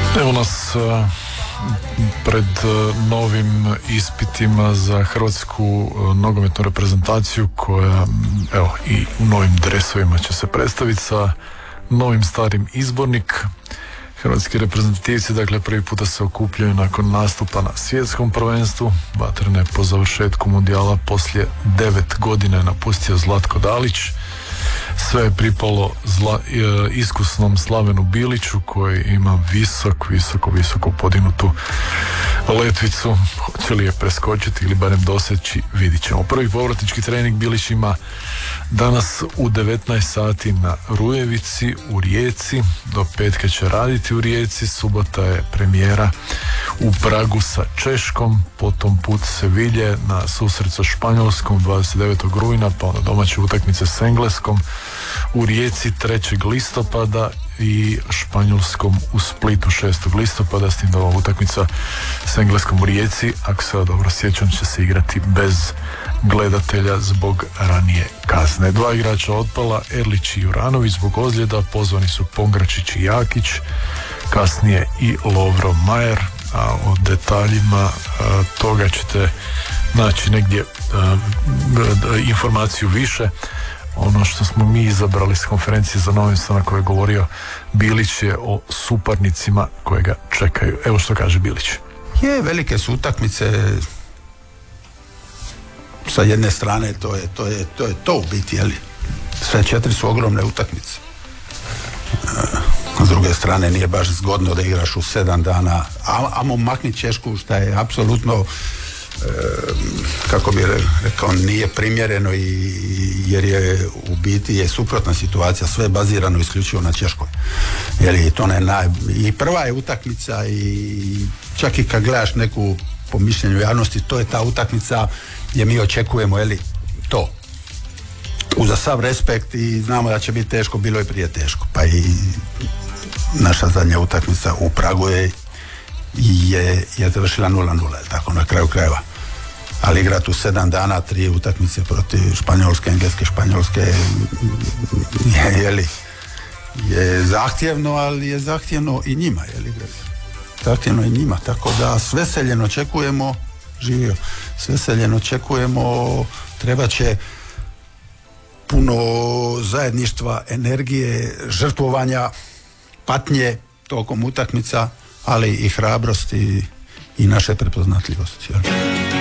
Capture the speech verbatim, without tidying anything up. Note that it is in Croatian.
Evo nas pred novim ispitima za hrvatsku nogometnu reprezentaciju koja, evo, i u novim dresovima će se predstaviti sa novim starim izbornik. Hrvatski reprezentativci, dakle, prvi puta se okupljaju nakon nastupa na svjetskom prvenstvu. Vatrene po završetku mundijala poslije devet godina je napustio Zlatko Dalić. Sve je pripalo zla, iskusnom Slavenu Biliću koji ima visok, visoko, visoko podignutu letvicu. Hoće li je preskočiti ili barem doseći, vidit ćemo. Prvi povratnički trening Bilić ima danas u devetnaest sati na Rujevici u Rijeci. Do petka će raditi u Rijeci. Subota je premijera u Pragu sa Češkom, potom put Sevilje na susret sa Španjolskom dvadeset devetog rujna, pa onda domaće utakmice s Engleskom u Rijeci trećeg listopada i Španjolskom u Splitu šestog listopada, s tim da ova utakmica s Engleskom u Rijeci, ako se dobro sjećam, će se igrati bez gledatelja zbog ranije kazne. Dva igrača otpala, Erlić i Juranović zbog ozljeda, pozvani su Pongračić i Jakić, kasnije i Lovro Majer, a o detaljima a, toga ćete naći negdje a, a, informaciju više. Ono što smo mi izabrali s konferencije za novinstvo na kojoj je govorio Bilić je o suparnicima koje ga čekaju. Evo što kaže Bilić. Je, velike su utakmice. Sa jedne strane to je to, je, to, je to u biti, jeli? Sve četiri su ogromne utakmice. S druge strane nije baš zgodno da igraš u sedam dana, a, amo makni Češku, što je apsolutno, e, kako bi rekao, nije primjereno, i, jer je u biti je suprotna situacija, sve je bazirano isključivo na Češkoj. Jer je to ne naj... I prva je utakmica, i čak i kad gledaš neku, po mišljenju javnosti, to je ta utakmica gdje mi očekujemo, jeli, to. Uza sav respekt i znamo da će biti teško, bilo je prije teško. Pa i naša zadnja utakmica u Pragu je, je, je završila nula nula, tako na kraju krajeva. Ali igrati u sedam dana, tri utakmice protiv Španjolske, Engleske, Španjolske je, jeli, je zahtjevno, ali je zahtjevno i njima, jeli, zahtjevno i njima, tako da s veseljem očekujemo, živio, s veseljem očekujemo, treba će puno zajedništva, energije, žrtvovanja, patnje tokom utakmica, ali i hrabrosti i naše prepoznatljivosti. Jel?